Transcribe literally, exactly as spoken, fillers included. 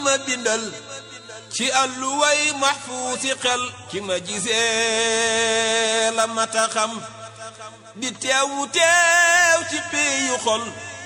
ma bindal ci alluway mahfuusi xel ki ma gisee la mata xam di teewu teew ci péeyu xol